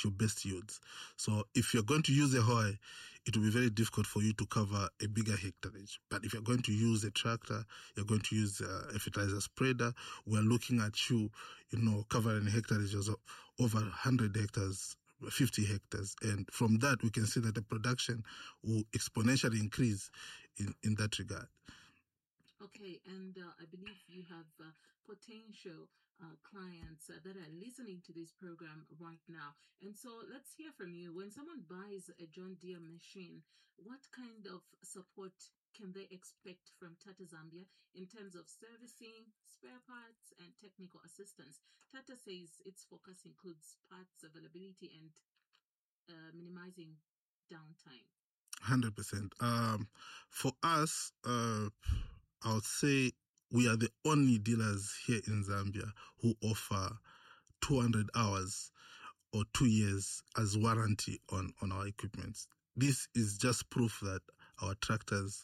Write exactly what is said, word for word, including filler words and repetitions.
your best yields. So if you're going to use a hoe, it will be very difficult for you to cover a bigger hectareage. But if you're going to use a tractor, you're going to use a fertilizer spreader, we're looking at you, you know, covering hectareages of over one hundred hectares, fifty hectares. And from that, we can see that the production will exponentially increase in, in that regard. Okay, and uh, I believe you have uh, potential uh, clients uh, that are listening to this program right now. And so let's hear from you. When someone buys a John Deere machine, what kind of support can they expect from Tata Zambia in terms of servicing, spare parts, and technical assistance? Tata says its focus includes parts availability and uh, minimizing downtime. one hundred percent. Um, for us, uh, I would say we are the only dealers here in Zambia who offer two hundred hours or two years as warranty on, on our equipment. This is just proof that our tractors